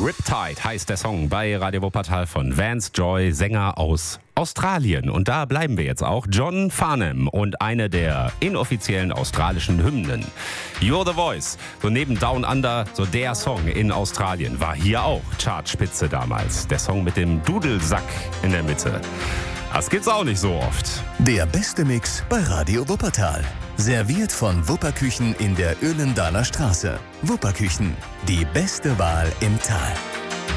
Riptide heißt der Song bei Radio Wuppertal von Vance Joy, Sänger aus Australien. Und da bleiben wir jetzt auch. John Farnham und eine der inoffiziellen australischen Hymnen. You're the Voice, so neben Down Under, so der Song in Australien, war hier auch Chartspitze damals. Der Song mit dem Dudelsack in der Mitte. Das gibt's auch nicht so oft. Der beste Mix bei Radio Wuppertal. Serviert von Wupperküchen in der Öhlendaler Straße. Wupperküchen, die beste Wahl im Tal.